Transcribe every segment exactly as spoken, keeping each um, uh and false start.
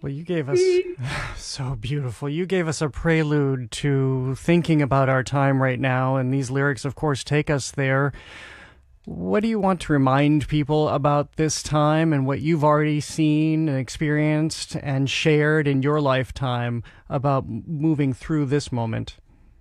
Well, you gave us, so beautiful. You gave us a prelude to thinking about our time right now, and these lyrics, of course, take us there. What do you want to remind people about this time and what you've already seen and experienced and shared in your lifetime about moving through this moment?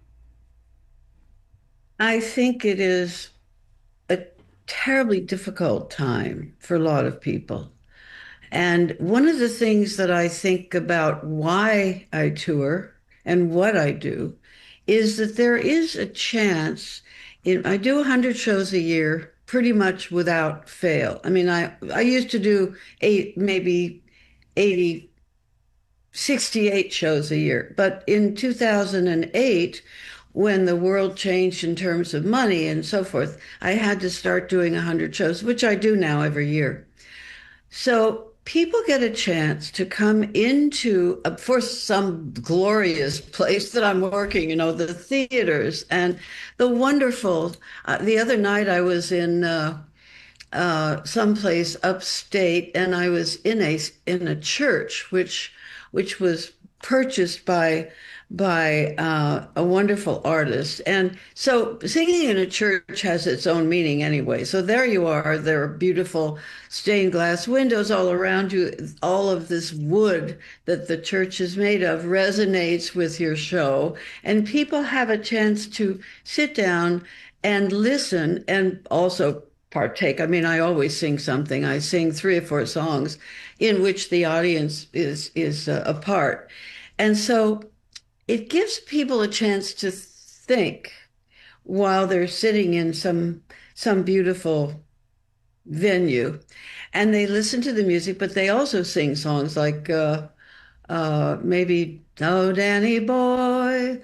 I think it is a terribly difficult time for a lot of people. And one of the things that I think about why I tour and what I do is that there is a chance in, I do one hundred shows a year pretty much without fail. I mean, I, I used to do eight, maybe eighty, sixty-eight shows a year. But in two thousand eight, when the world changed in terms of money and so forth, I had to start doing one hundred shows, which I do now every year. So people get a chance to come into, uh, for some glorious place that I'm working, you know, the theaters and the wonderful. Uh, the other night I was in uh, uh, someplace upstate, and I was in a in a church which which was purchased by by uh, a wonderful artist. And so singing in a church has its own meaning anyway. So there you are. There are beautiful stained glass windows all around you. All of this wood that the church is made of resonates with your show. And people have a chance to sit down and listen and also partake. I mean, I always sing something. I sing three or four songs in which the audience is is uh, a part. And so it gives people a chance to think while they're sitting in some some beautiful venue, and they listen to the music, but they also sing songs like uh, uh, maybe "Oh Danny Boy,"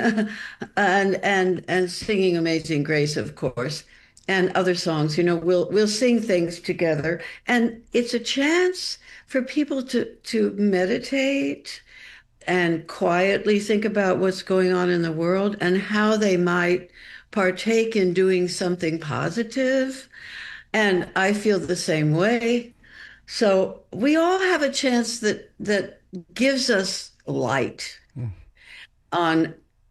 and and and singing "Amazing Grace," of course, and other songs. You know, we'll we'll sing things together, and it's a chance for people to to meditate and quietly think about what's going on in the world and how they might partake in doing something positive. And I feel the same way. So we all have a chance that that gives us light Mm. on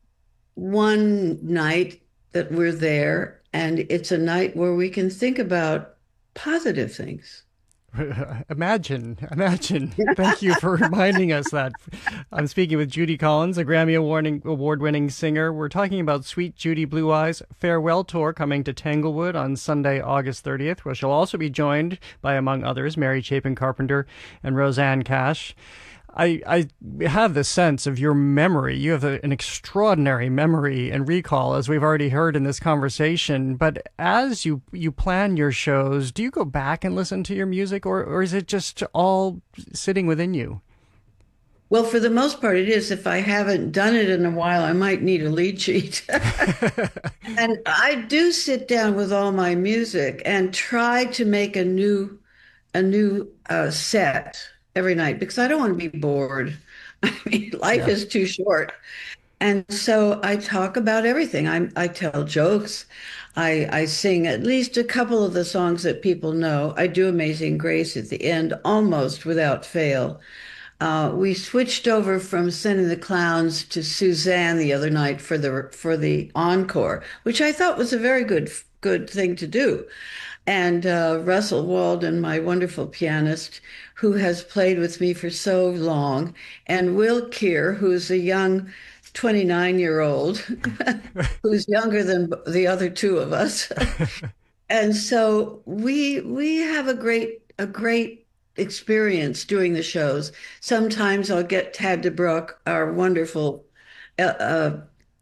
one night that we're there, and it's a night where we can think about positive things. Imagine, imagine. Thank you for reminding us that. I'm speaking with Judy Collins, a Grammy award award-winning singer. We're talking about Sweet Judy Blue Eyes farewell tour coming to Tanglewood on Sunday, August thirtieth, where she'll also be joined by, among others, Mary Chapin Carpenter and Rosanne Cash. I, I have the sense of your memory. You have a, an extraordinary memory and recall, as we've already heard in this conversation. But as you, you plan your shows, do you go back and listen to your music, or, or is it just all sitting within you? Well, for the most part, it is. If I haven't done it in a while, I might need a lead sheet. And I do sit down with all my music and try to make a new a new uh, set every night because I don't want to be bored. I mean, life Yeah. is too short. And so I talk about everything. I I tell jokes. I I sing at least a couple of the songs that people know. I do Amazing Grace at the end almost without fail. Uh, we switched over from Sending the Clowns to Suzanne the other night for the for the encore, which I thought was a very good good thing to do. And uh, Russell Walden, my wonderful pianist, who has played with me for so long, and Will Keir, who's a young twenty-nine year old who's younger than the other two of us. And so we we have a great a great experience doing the shows. Sometimes I'll get Tad DeBrook, our wonderful uh, uh,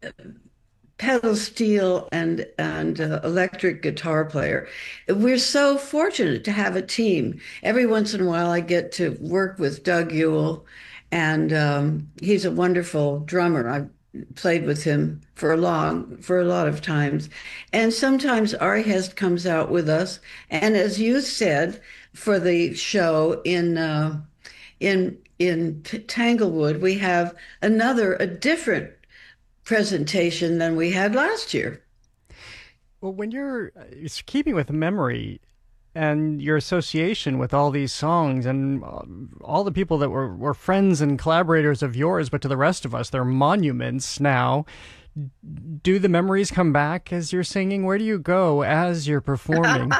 pedal steel and and uh, electric guitar player. We're so fortunate to have a team. Every once in a while, I get to work with Doug Yule, and um, he's a wonderful drummer. I've played with him for a long for a lot of times, and sometimes Ari Hest comes out with us. And as you said, for the show in uh, in in Tanglewood, we have another a different presentation than we had last year. Well, when you're it's keeping with memory, and your association with all these songs and uh, all the people that were, were friends and collaborators of yours, but to the rest of us, they're monuments now. Do the memories come back as you're singing? Where do you go as you're performing?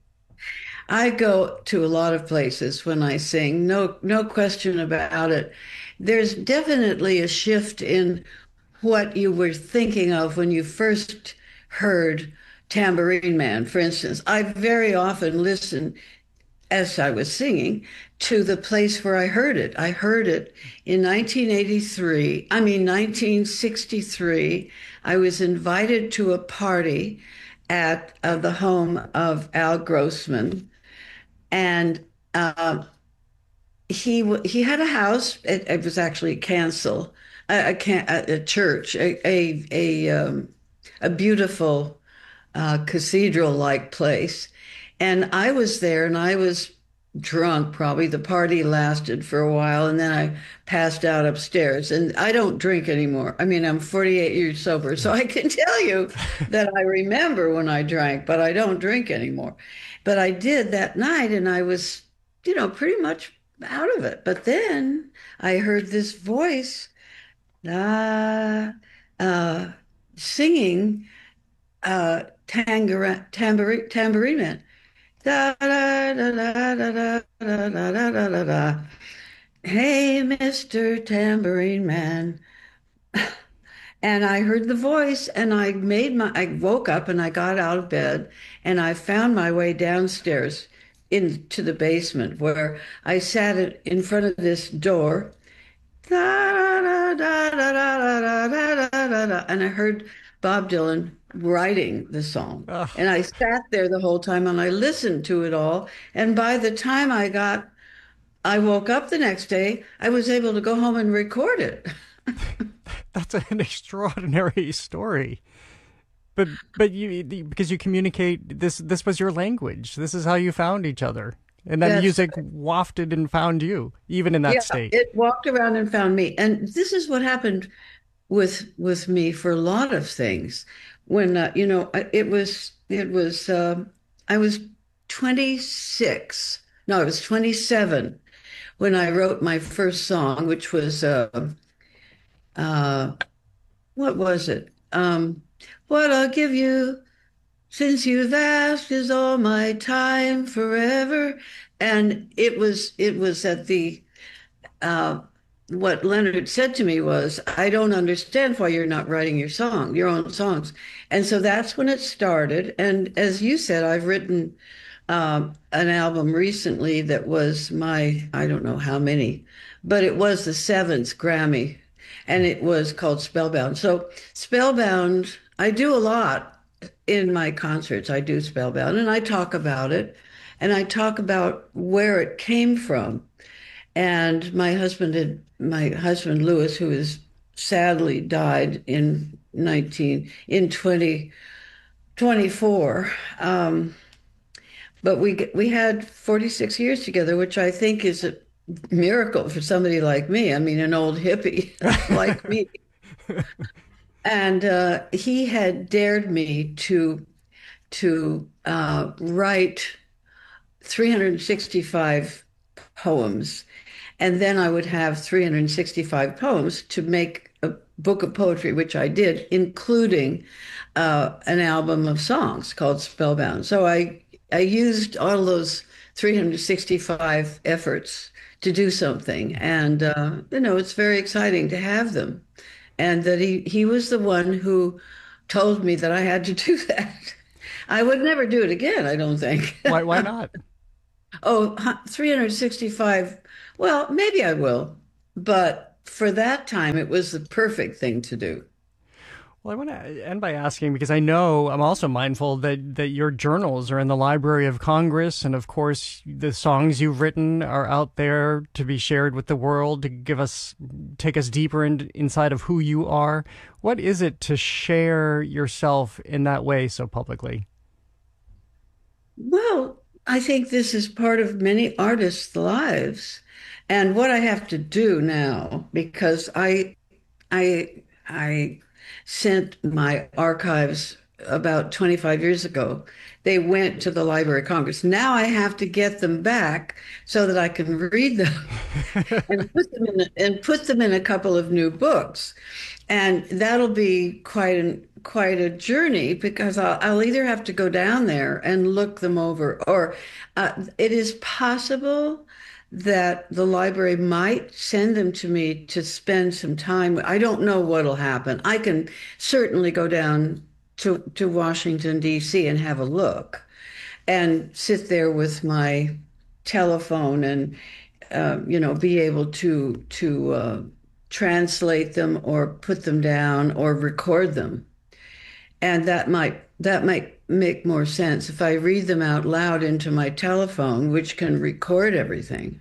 I go to a lot of places when I sing, no, no question about it. There's definitely a shift in what you were thinking of when you first heard Tambourine Man, for instance. I very often listen as I was singing to the place where I heard it. I heard it in nineteen eighty-three, I mean nineteen sixty-three. I was invited to a party at uh, the home of Al Grossman, and uh, he he had a house. It, it was actually canceled. A, a, a church, a a a, um, a beautiful uh, cathedral-like place, and I was there, and I was drunk. Probably the party lasted for a while, and then I passed out upstairs. And I don't drink anymore. I mean, I'm forty-eight years sober, so I can tell you that I remember when I drank, but I don't drink anymore. But I did that night, and I was, you know, pretty much out of it. But then I heard this voice uh, uh, singing uh, Tangara, tambourine, tambourine Man. Da, da, da, da, da, da, da, da, da, da, da. Hey, mister Tambourine Man. And I heard the voice, and I made my, I woke up and I got out of bed, and I found my way downstairs into the basement, where I sat in front of this door. Da, da, da, da, da, da, da, da, da, da. And I heard Bob Dylan writing the song. Ugh. And I sat there the whole time and I listened to it all. And by the time I got, I woke up the next day, I was able to go home and record it. That's an extraordinary story. But but you because you communicate this this was your language. This is how you found each other. And then That's music wafted and found you, even in that Yeah, state. it walked around and found me. And this is what happened with with me for a lot of things. When uh, you know, it was it was uh, I was twenty-six. No, I was twenty-seven when I wrote my first song, which was uh, uh, what was it? Um, what I'll give you since you've asked is all my time forever. And it was it was at the uh, what Leonard said to me was, I don't understand why you're not writing your song, your own songs. And so that's when it started. And as you said, I've written um, an album recently that was my, I don't know how many, but it was the seventh Grammy, and it was called Spellbound. So Spellbound, I do a lot in my concerts. I do Spellbound, and I talk about it, and I talk about where it came from. And my husband had my husband Lewis, who is sadly died in nineteen in twenty twenty-four. Um, but we we had forty-six years together, which I think is a miracle for somebody like me. I mean, an old hippie like me. And uh, he had dared me to to uh, write three hundred sixty-five poems. And then I would have three hundred sixty-five poems to make a book of poetry, which I did, including uh, an album of songs called Spellbound. So I I used all those three hundred sixty-five efforts to do something. And, uh, you know, it's very exciting to have them. And that he, he was the one who told me that I had to do that. I would never do it again, I don't think. Why why not? Oh, three hundred sixty-five. Well, maybe I will. But for that time, it was the perfect thing to do. Well, I want to end by asking, because I know I'm also mindful that, that your journals are in the Library of Congress. And of course, the songs you've written are out there to be shared with the world, to give us, take us deeper in, inside of who you are. What is it to share yourself in that way so publicly? Well, I think this is part of many artists' lives. And what I have to do now, because I, I, I sent my archives about twenty-five years ago. They went to the Library of Congress. Now I have to get them back so that I can read them and put them in and put them in a couple of new books. And that'll be quite an quite a journey because I'll, I'll either have to go down there and look them over, or uh, it is possible that the library might send them to me to spend some time. I don't know what'll happen. I can certainly go down to, to Washington, D C and have a look and sit there with my telephone and, uh, you know, be able to, to uh, translate them or put them down or record them. And that might, that might make more sense if I read them out loud into my telephone, which can record everything.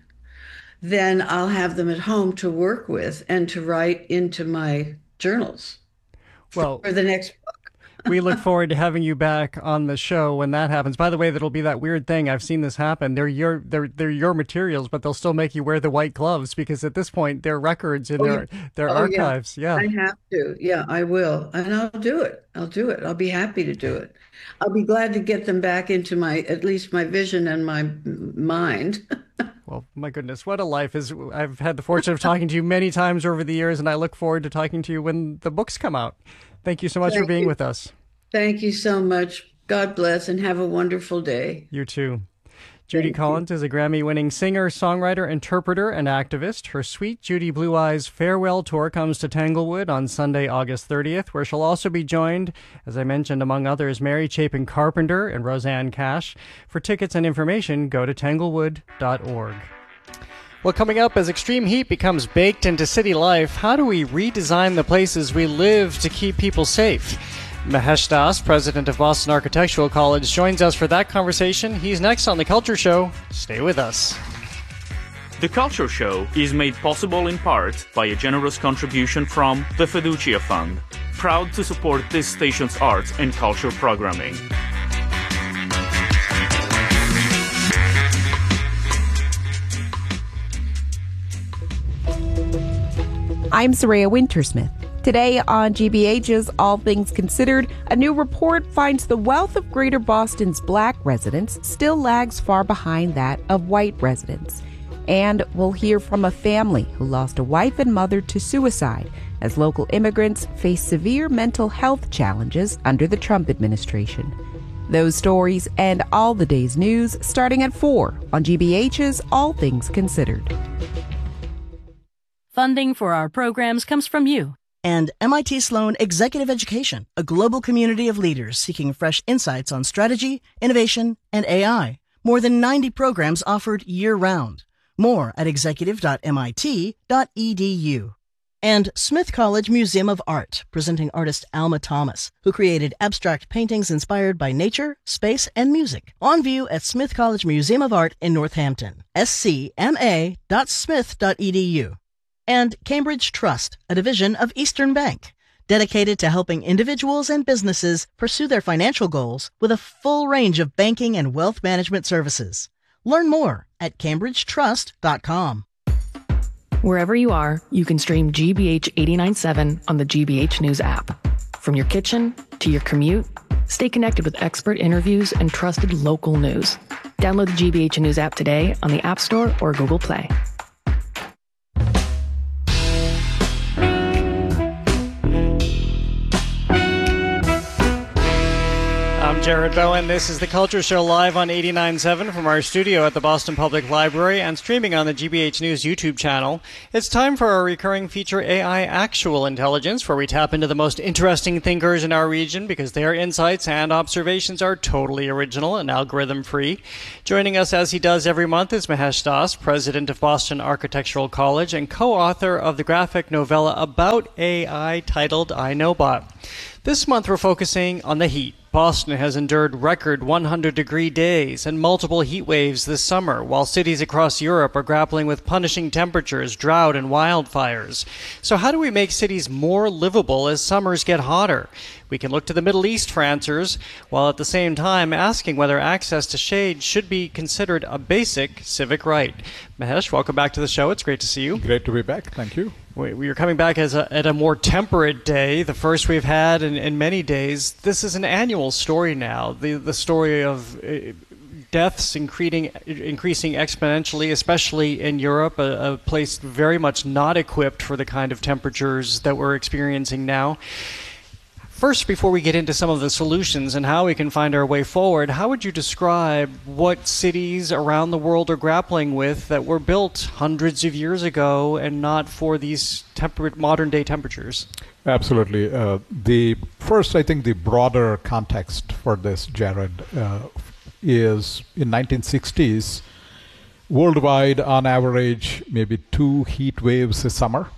Then I'll have them at home to work with and to write into my journals Well, for the next book. we look forward to having you back on the show when that happens. By the way, that'll be that weird thing. I've seen this happen. They're your they're they're your materials, but they'll still make you wear the white gloves because at this point they're records in Oh, their yeah. their Oh, archives. yeah. Yeah. I have to. Yeah, I will. And I'll do it. I'll do it. I'll be happy to do it. I'll be glad to get them back into my, at least my vision and my mind. Well, my goodness, what a life is. I've had the fortune of talking to you many times over the years, and I look forward to talking to you when the books come out. Thank you so much Thank for being you. with us. Thank you so much. God bless and have a wonderful day. You too. Judy Thank Collins is a Grammy-winning singer, songwriter, interpreter, and activist. Her Sweet Judy Blue Eyes farewell tour comes to Tanglewood on Sunday, August thirtieth, where she'll also be joined, as I mentioned, among others, Mary Chapin Carpenter and Roseanne Cash. For tickets and information, go to tanglewood dot org. Well, coming up, as extreme heat becomes baked into city life, how do we redesign the places we live to keep people safe? Mahesh Das, president of Boston Architectural College, joins us for that conversation. He's next on The Culture Show. Stay with us. The Culture Show is made possible in part by a generous contribution from the Fiducia Fund, proud to support this station's arts and culture programming. I'm Soraya Wintersmith. Today on G B H's All Things Considered, a new report finds the wealth of Greater Boston's black residents still lags far behind that of white residents. And we'll hear from a family who lost a wife and mother to suicide as local immigrants face severe mental health challenges under the Trump administration. Those stories and all the day's news starting at four on G B H's All Things Considered. Funding for our programs comes from you. And M I T Sloan Executive Education, a global community of leaders seeking fresh insights on strategy, innovation, and A I. More than ninety programs offered year-round. More at executive dot M I T dot E D U. And Smith College Museum of Art, presenting artist Alma Thomas, who created abstract paintings inspired by nature, space, and music. On view at Smith College Museum of Art in Northampton. S C M A dot smith dot E D U. And Cambridge Trust, a division of Eastern Bank, dedicated to helping individuals and businesses pursue their financial goals with a full range of banking and wealth management services. Learn more at cambridge trust dot com. Wherever you are, you can stream G B H eighty-nine point seven on the G B H News app. From your kitchen to your commute, stay connected with expert interviews and trusted local news. Download the G B H News app today on the App Store or Google Play. I'm Jared Bowen. This is The Culture Show live on eighty-nine point seven from our studio at the Boston Public Library and streaming on the G B H News YouTube channel. It's time for our recurring feature, A I Actual Intelligence, where we tap into the most interesting thinkers in our region because their insights and observations are totally original and algorithm-free. Joining us as he does every month is Mahesh Das, president of Boston Architectural College and co-author of the graphic novella about A I titled I Know Bot. This month we're focusing on the heat. Boston has endured record one hundred degree days and multiple heat waves this summer, while cities across Europe are grappling with punishing temperatures, drought, and wildfires. So how do we make cities more livable as summers get hotter? We can look to the Middle East for answers, while at the same time asking whether access to shade should be considered a basic civic right. Mahesh, welcome back to the show. It's great to see you. Great to be back. Thank you. We, we are coming back as a, at a more temperate day, the first we've had in, in many days. This is an annual story now, the, the story of uh, deaths increasing, increasing exponentially, especially in Europe, a, a place very much not equipped for the kind of temperatures that we're experiencing now. First, before we get into some of the solutions and how we can find our way forward, how would you describe what cities around the world are grappling with that were built hundreds of years ago and not for these temper- modern-day temperatures? Absolutely. Uh, the first, I think the broader context for this, Jared, uh, is in nineteen sixties, worldwide, on average, maybe two heat waves a summer.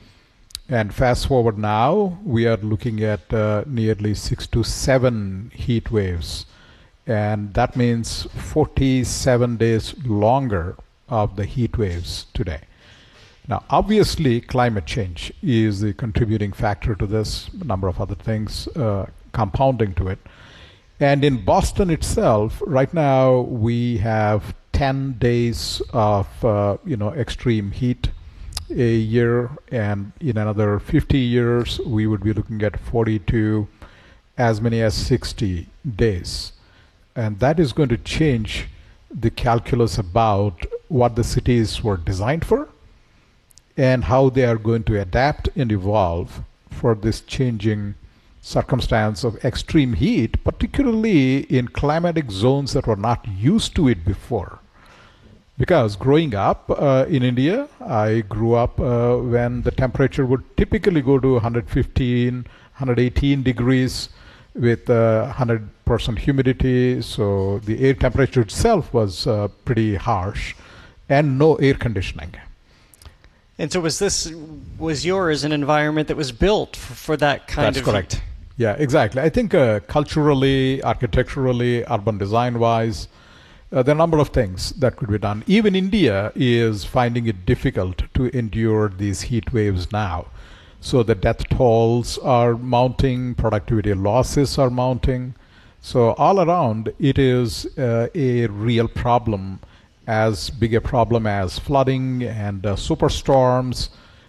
And fast forward now, we are looking at uh, nearly six to seven heat waves. And that means forty-seven days longer of the heat waves today. Now, obviously, climate change is the contributing factor to this, a number of other things uh, compounding to it. And in Boston itself, right now, we have ten days of uh, you know, extreme heat a year, and in another fifty years we would be looking at forty to as many as sixty days, and that is going to change the calculus about what the cities were designed for and how they are going to adapt and evolve for this changing circumstance of extreme heat, particularly in climatic zones that were not used to it before. Because growing up uh, in India, I grew up uh, when the temperature would typically go to one fifteen, one eighteen degrees with uh, one hundred percent humidity. So the air temperature itself was uh, pretty harsh and no air conditioning. And so was this, was yours an environment that was built for, for that kind That's of correct. heat? Yeah, exactly. I think uh, culturally, architecturally, urban design-wise, Uh, there are a number of things that could be done. Even India is finding it difficult to endure these heat waves now. So the death tolls are mounting, productivity losses are mounting. So all around, it is uh, a real problem, as big a problem as flooding and uh, superstorms,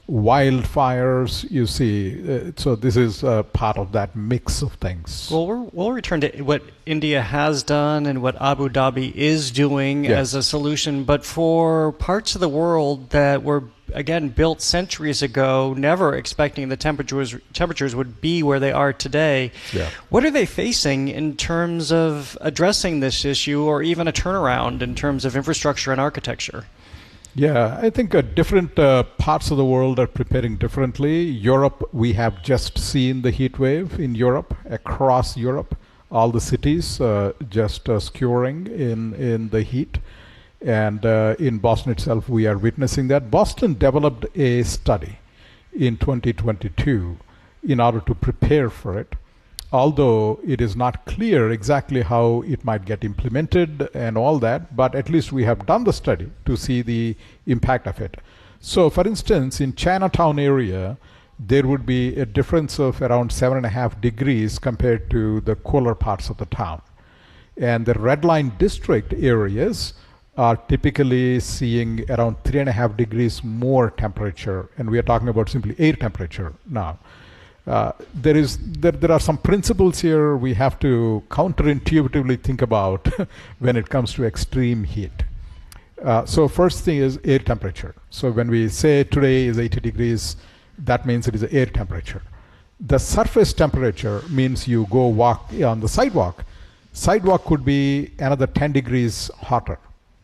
wildfires, you see. Uh, so this is uh, part of that mix of things. Well, we're, we'll return to what India has done and what Abu Dhabi is doing yes. as a solution. But for parts of the world that were, again, built centuries ago, never expecting the temperatures temperatures would be where they are today, yeah. what are they facing in terms of addressing this issue, or even a turnaround in terms of infrastructure and architecture? Yeah, I think uh, different uh, parts of the world are preparing differently. Europe, we have just seen the heat wave in Europe, across Europe, all the cities uh, just uh, skewering in, in the heat. And uh, in Boston itself, we are witnessing that. Boston developed a study in twenty twenty-two in order to prepare for it, although it is not clear exactly how it might get implemented and all that, but at least we have done the study to see the impact of it. So for instance, in Chinatown area, there would be a difference of around seven and a half degrees compared to the cooler parts of the town. And the red line district areas are typically seeing around three and a half degrees more temperature, and we are talking about simply air temperature now. Uh, there is there, there are some principles here we have to counterintuitively think about when it comes to extreme heat. Uh, so first thing is air temperature. So when we say today is eighty degrees, that means it is air temperature. The surface temperature means you go walk on the sidewalk. Sidewalk could be another ten degrees hotter.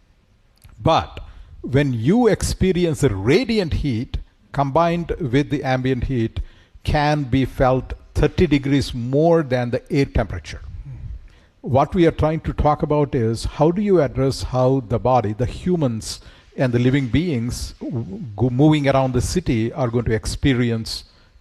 But when you experience the radiant heat combined with the ambient heat, can be felt thirty degrees more than the air temperature. What we are trying to talk about is how do you address how the body, the humans and the living beings go moving around the city are going to experience